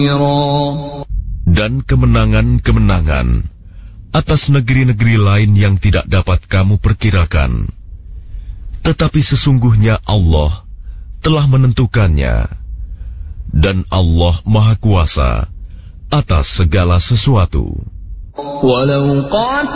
Dan kemenangan-kemenangan atas negeri-negeri lain yang tidak dapat kamu perkirakan. Tetapi sesungguhnya Allah telah menentukannya, dan Allah Maha Kuasa atas segala sesuatu.